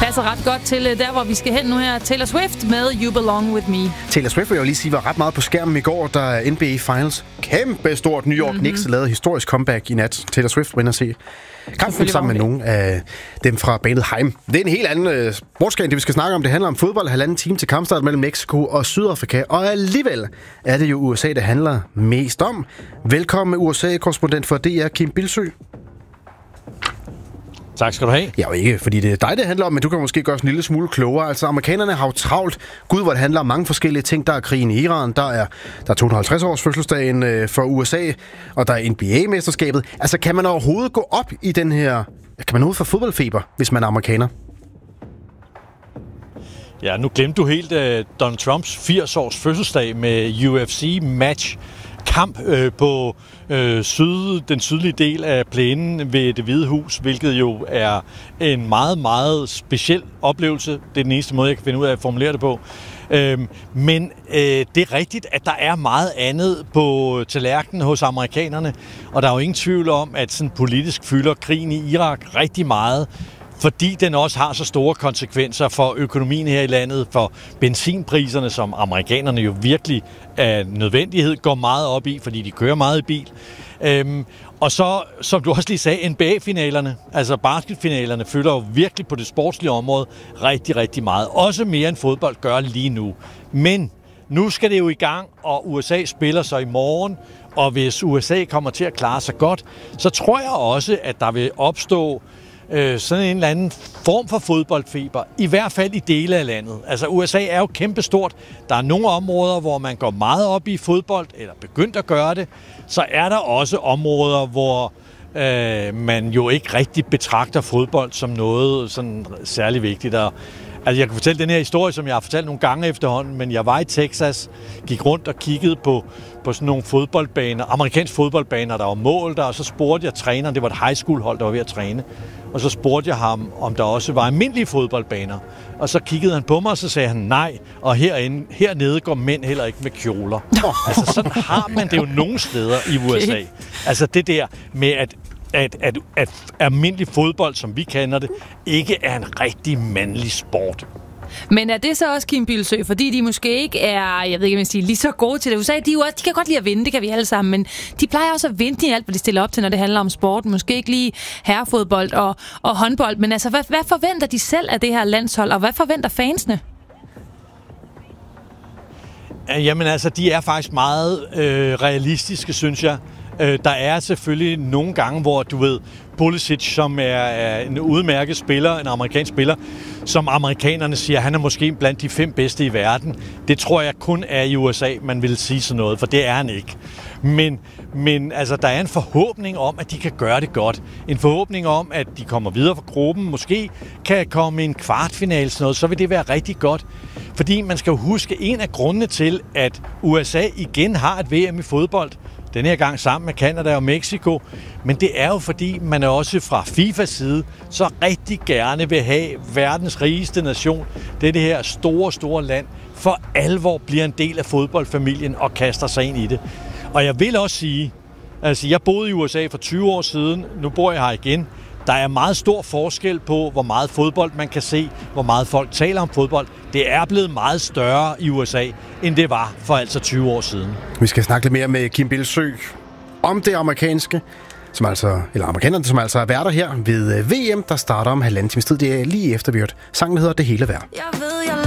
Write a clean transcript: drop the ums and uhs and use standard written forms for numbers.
passer ret godt til der, hvor vi skal hen nu her. Taylor Swift med You Belong With Me. Taylor Swift, vil jeg jo lige sige, var ret meget på skærmen i går, da NBA Finals kæmpe stort New York Knicks lavede historisk comeback i nat. Taylor Swift var inde at se kampen sammen med nogle af dem fra bandet Haim. Det er en helt anden sportsgren, det vi skal snakke om. Det handler om fodbold, 1,5 time til kampstart mellem Mexico og Sydafrika. Og alligevel er det jo USA, det handler mest om. Velkommen USA-korrespondent for DR, Kim Bildsøe. Tak skal du have. Ja, jo ikke, fordi det er dig, det handler om, men du kan måske gøre os en lille smule klogere. Altså, amerikanerne har jo travlt. Gud, hvor det handler om mange forskellige ting. Der er krigen i Iran, der er 250-års fødselsdagen for USA, og der er NBA-mesterskabet. Altså, kan man overhovedet gå op i den her... Kan man overhovedet få fodboldfeber, hvis man er amerikaner? Ja, nu glemte du helt Donald Trumps 80-års fødselsdag med UFC-match. Kamp på den sydlige del af plænen ved Det Hvide Hus, hvilket jo er en meget, meget speciel oplevelse. Det er den eneste måde, jeg kan finde ud af at formulere det på. Men det er rigtigt, at der er meget andet på tallerkenen hos amerikanerne, og der er jo ingen tvivl om, at sådan politisk fylder krigen i Irak rigtig meget, fordi den også har så store konsekvenser for økonomien her i landet, for benzinpriserne, som amerikanerne jo virkelig af nødvendighed går meget op i, fordi de kører meget i bil. Og så, som du også lige sagde, NBA-finalerne, altså basketfinalerne, fylder jo virkelig på det sportslige område rigtig, rigtig meget. Også mere end fodbold gør lige nu. Men nu skal det jo i gang, og USA spiller så i morgen, og hvis USA kommer til at klare sig godt, så tror jeg også, at der vil opstå sådan en eller anden form for fodboldfeber, i hvert fald i dele af landet. Altså USA er jo kæmpestort. Der er nogle områder, hvor man går meget op i fodbold, eller begyndt at gøre det. Så er der også områder, hvor man jo ikke rigtig betragter fodbold som noget sådan særlig vigtigt. Altså jeg kan fortælle den her historie, som jeg har fortalt nogle gange efterhånden, men jeg var i Texas, gik rundt og kiggede på sådan nogle fodboldbaner, amerikanske fodboldbaner, der var mål der, og så spurgte jeg træneren, det var et high school hold, der var ved at træne, og så spurgte jeg ham, om der også var almindelige fodboldbaner. Og så kiggede han på mig, og så sagde han nej, og hernede går mænd heller ikke med kjoler. Altså sådan har man det jo nogle steder i USA. Okay. Altså det der med, at almindelig fodbold, som vi kender det, ikke er en rigtig mandlig sport. Men er det så også, Kim Bildsøe, fordi de måske ikke er, jeg ved ikke, om jeg siger, lige så gode til det? USA, de kan godt lide at vinde, det kan vi alle sammen, men de plejer også at vinde i alt, hvad de stiller op til, når det handler om sporten. Måske ikke lige herrefodbold og håndbold, men altså, hvad forventer de selv af det her landshold, og hvad forventer fansene? Jamen altså, de er faktisk meget realistiske, synes jeg. Der er selvfølgelig nogle gange, hvor du ved, Pulisic, som er en udmærket spiller, en amerikansk spiller, som amerikanerne siger, han er måske blandt de 5 bedste i verden. Det tror jeg kun er i USA, man vil sige sådan noget, for det er han ikke. Men altså, der er en forhåbning om, at de kan gøre det godt. En forhåbning om, at de kommer videre fra gruppen, måske kan komme i en kvartfinale, sådan noget, så vil det være rigtig godt. Fordi man skal jo huske, en af grundene til, at USA igen har et VM i fodbold, den her gang sammen med Canada og Mexico, men det er jo fordi, man er også fra FIFAs side så rigtig gerne vil have verdens rigeste nation, det her store, store land, for alvor bliver en del af fodboldfamilien og kaster sig ind i det. Og jeg vil også sige, altså jeg boede i USA for 20 år siden, nu bor jeg her igen. Der er meget stor forskel på, hvor meget fodbold man kan se, hvor meget folk taler om fodbold. Det er blevet meget større i USA, end det var for altså 20 år siden. Vi skal snakke lidt mere med Kim Bildsøe om det amerikanske, amerikanerne, som altså er værter her ved VM, der starter om 1,5 times tid. Det er lige efter vi hørt. Sangen hedder Det Hele Værd. Jeg ved, jeg